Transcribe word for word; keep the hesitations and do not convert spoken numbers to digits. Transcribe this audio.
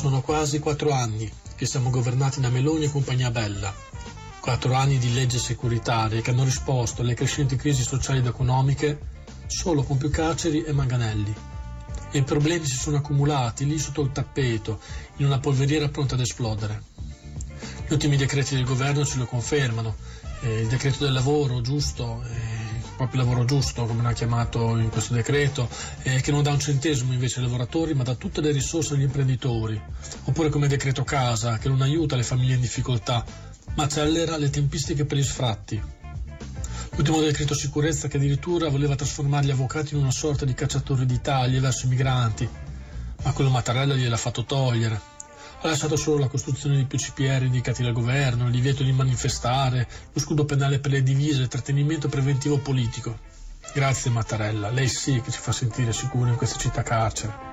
Sono quasi quattro anni che siamo governati da Meloni e compagnia bella. Quattro anni di leggi securitarie che hanno risposto alle crescenti crisi sociali ed economiche solo con più carceri e manganelli. E i problemi si sono accumulati lì sotto il tappeto, in una polveriera pronta ad esplodere. Gli ultimi decreti del governo ce lo confermano. Eh, il decreto del lavoro giusto, eh, proprio lavoro giusto come l'ha chiamato in questo decreto, eh, che non dà un centesimo invece ai lavoratori ma dà tutte le risorse agli imprenditori. Oppure come il decreto casa, che non aiuta le famiglie in difficoltà ma accelera le tempistiche per gli sfratti. L'ultimo decreto sicurezza che addirittura voleva trasformare gli avvocati in una sorta di cacciatori di taglie verso i migranti, ma quello Mattarella gliel'ha fatto togliere. Ha lasciato solo la costruzione di più C P R indicati dal governo, il divieto di manifestare, lo scudo penale per le divise, il trattenimento preventivo politico. Grazie Mattarella, lei sì che ci fa sentire sicuri in questa città carcere.